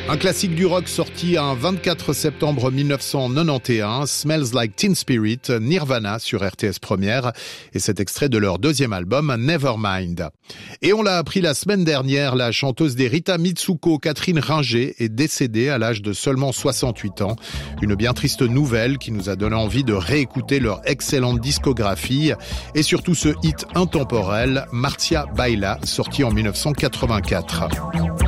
Un classique du rock sorti un 24 septembre 1991, Smells Like Teen Spirit, Nirvana sur RTS Première, et cet extrait de leur deuxième album, Nevermind. Et on l'a appris la semaine dernière, la chanteuse des Rita Mitsuko, Catherine Ringer, est décédée à l'âge de seulement 68 ans. Une bien triste nouvelle qui nous a donné envie de réécouter leur excellente discographie, et surtout ce hit intemporel, Marcia Baila, sorti en 1984.